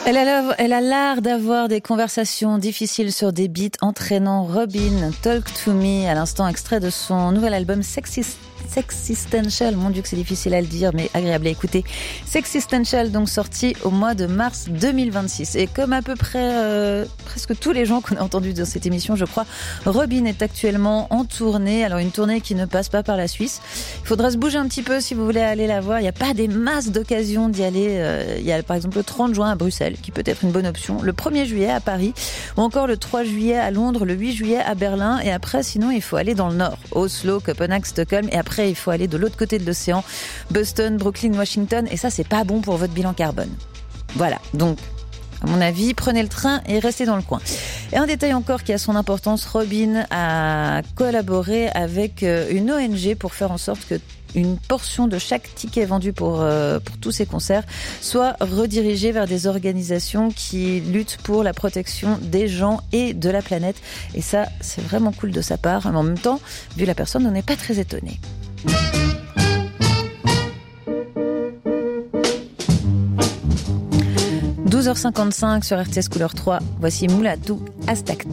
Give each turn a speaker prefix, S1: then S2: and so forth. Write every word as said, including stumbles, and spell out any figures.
S1: Elle a, elle a l'art d'avoir des conversations difficiles sur des beats entraînants. Robyn, Talk to Me, à l'instant extrait de son nouvel album Sexist Sexistential, mon Dieu que c'est difficile à le dire, mais agréable à écouter. Sexistential, donc sorti au mois de mars deux mille vingt-six. Et comme à peu près euh, presque tous les gens qu'on a entendus dans cette émission, je crois, Robyn est actuellement en tournée. Alors une tournée qui ne passe pas par la Suisse. Il faudra se bouger un petit peu si vous voulez aller la voir. Il n'y a pas des masses d'occasions d'y aller. Euh, il y a par exemple le trente juin à Bruxelles, qui peut être une bonne option. Le premier juillet à Paris, ou encore le trois juillet à Londres, le huit juillet à Berlin. Et après, sinon, il faut aller dans le nord. Oslo, Copenhague, Stockholm. Et après, il faut aller de l'autre côté de l'océan, Boston, Brooklyn, Washington, et ça, c'est pas bon pour votre bilan carbone. Voilà, donc, à mon avis, prenez le train et restez dans le coin. Et un détail encore qui a son importance, Robyn a collaboré avec une O N G pour faire en sorte que une portion de chaque ticket vendu pour, euh, pour tous ces concerts soit redirigée vers des organisations qui luttent pour la protection des gens et de la planète. Et ça, c'est vraiment cool de sa part. Mais en même temps, vu la personne, on n'est pas très étonné. douze heures cinquante-cinq sur R T S Couleur trois. Voici Mulatu Hashtag.